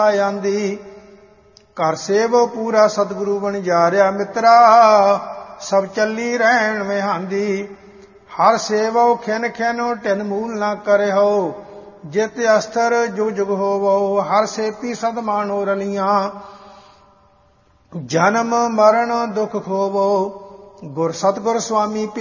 ਆਂਦੀ। ਘਰ ਸੇਵ ਪੂਰਾ ਸਤਿਗੁਰੂ ਵਣਜਾਰਿਆ ਮਿੱਤਰਾ, ਸਭ ਚੱਲੀ ਰਹਿਣ ਵਿਹਾਂਦੀ। ਹਰ ਸੇਵੋ ਖਿਨ ਖਿਨ ਢਿਨ ਮੂਲ ਨਾ ਕਰਿਓ, ਜਿਤ ਅਸਥਰ ਜੁਗ ਜੁਗ ਹੋਵੋ। ਹਰ ਸੇਤੀ ਸਦ ਮਾਨੋ ਰਲੀਆਂ, ਜਨਮ ਮਰਨ ਦੁਖ ਖੋਵੋ। ਗੁਰ ਸਤਿਗੁਰ ਸੁਆਮੀ